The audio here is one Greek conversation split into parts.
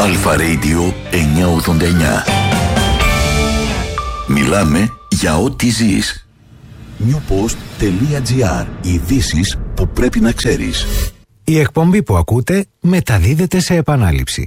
Αλφα Radio 989. Μιλάμε για ό,τι ζεις. newpost.gr. Ειδήσεις που πρέπει να ξέρεις. Η εκπομπή που ακούτε μεταδίδεται σε επανάληψη.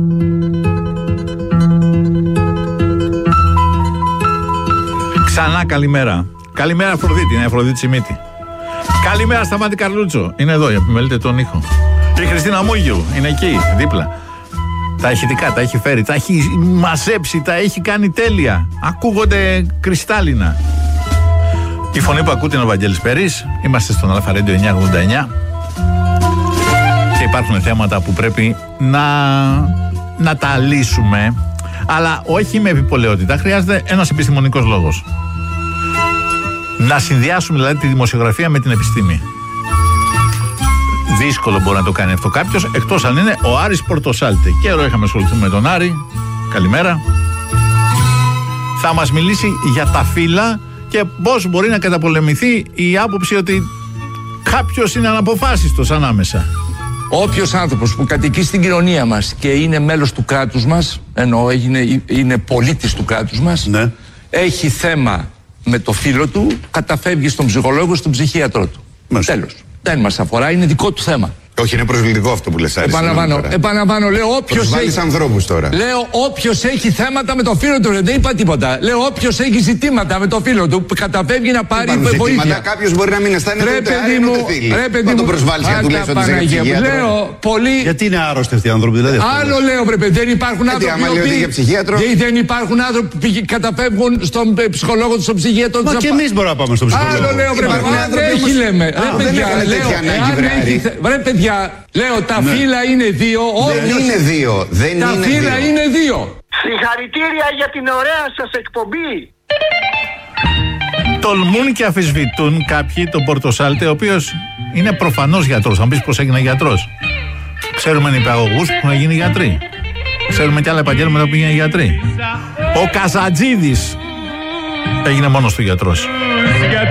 Ξανά καλημέρα. Καλημέρα Αφροδίτη, είναι Αφροδίτη Σιμίτη. Καλημέρα Σταμάτη Καρλούτσο, είναι εδώ, επιμελείται τον ήχο. Η Χριστίνα Μούγιου είναι εκεί, δίπλα. Τα έχει δικά, τα έχει φέρει, τα έχει μαζέψει, τα έχει κάνει τέλεια. Ακούγονται κρυστάλλινα. Η φωνή που ακούτε είναι ο Βαγγέλης Περής. Είμαστε στον Αλφα Radio 989. Και υπάρχουν θέματα που πρέπει να τα λύσουμε. Αλλά όχι με επιπολαιότητα. Χρειάζεται ένας επιστημονικός λόγος. Να συνδυάσουμε δηλαδή τη δημοσιογραφία με την επιστήμη. Δύσκολο μπορεί να το κάνει αυτό κάποιος, εκτός αν είναι ο Άρης Πορτοσάλτε. Καιρό είχαμε ασχοληθεί με τον Άρη. Καλημέρα. Θα μας μιλήσει για τα φύλλα και πώς μπορεί να καταπολεμηθεί η άποψη ότι κάποιος είναι αναποφάσιστος ανάμεσα. Όποιος άνθρωπος που κατοικεί στην κοινωνία μας και είναι μέλος του κράτους μας, ενώ είναι πολίτης του κράτους μας, ναι, έχει θέμα με το φύλο του, καταφεύγει στον ψυχολόγο, στον ψυχίατρό του. Τέλος. Δεν μας αφορά, είναι δικό του θέμα. Όχι, είναι προσβλητικό αυτό που λες, Άρη. Επαναλαμβάνω, λέω όποιος έχει θέματα με το φύλο του, δεν είπα τίποτα. Λέω όποιος έχει ζητήματα με το φύλο του, καταφεύγει να πάρει βοήθεια. Κάποιος μπορεί να μην αισθάνεται ούτε Άρη ούτε φίλη. Να τον προσβάλλεις για να του λες ότι είσαι ψυχίατρο. Γιατί είναι άρρωστοι αυτοί οι άνθρωποι, δηλαδή. Άλλο λέω, δεν υπάρχουν άνθρωποι. Δεν υπάρχουν άνθρωποι που καταφεύγουν στον ψυχολόγο του, στον ψυχίατρο του. Μα και εμείς μπορούμε να πάμε στον ψυχολόγο. Άλλο λέω, δεν λέμε. Ρε παιδιά, λέω τα φύλλα είναι δύο. Δεν είναι δύο. Τα φύλλα είναι δύο. Συγχαρητήρια για την ωραία σας εκπομπή. Τολμούν και αφισβητούν κάποιοι τον Πορτοσάλτε, ο οποίος είναι προφανώς γιατρός. Θα μου πεις πώς έγινε γιατρός. Ξέρουμε νηπιαγωγούς που έχουν γίνει γιατροί. Ξέρουμε και άλλα επαγγέλματα που έγιναν γιατροί. Ο Καζατζίδης έγινε μόνος του γιατρός.